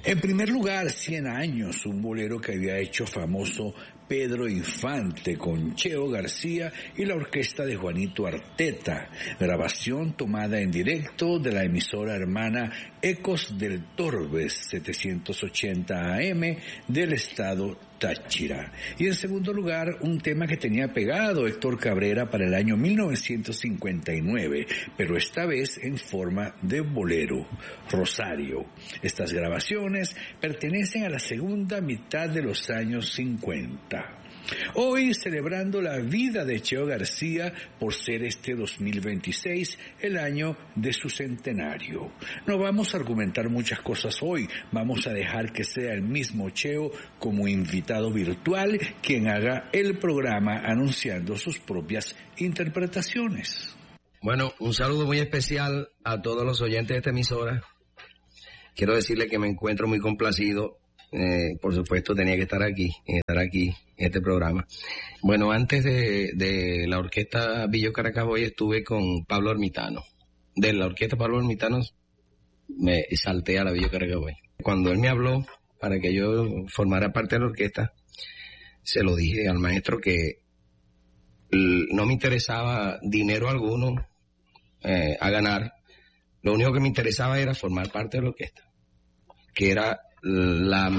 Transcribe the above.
En primer lugar, 100 años, un bolero que había hecho famoso Pedro Infante con Cheo García y la orquesta de Juanito Arteta, grabación tomada en directo de la emisora hermana Ecos del Torbes 780 AM del estado Táchira. Y en segundo lugar, un tema que tenía pegado Héctor Cabrera para el año 1959, pero esta vez en forma de bolero, Rosario. Estas grabaciones pertenecen a la segunda mitad de los años 50. Hoy celebrando la vida de Cheo García por ser este 2026 el año de su centenario. No vamos a argumentar muchas cosas hoy, vamos a dejar que sea el mismo Cheo como invitado virtual quien haga el programa anunciando sus propias interpretaciones. Bueno, un saludo muy especial a todos los oyentes de esta emisora. Quiero decirle que me encuentro muy complacido. Por supuesto tenía que estar aquí en este programa. Bueno, antes de la orquesta Billo Caracaboy estuve con Pablo Ermitano. De la orquesta Pablo Ermitano me salté a la Billo Caracaboy. Cuando él me habló para que yo formara parte de la orquesta, se lo dije al maestro que no me interesaba dinero alguno a ganar. Lo único que me interesaba era formar parte de la orquesta, que era la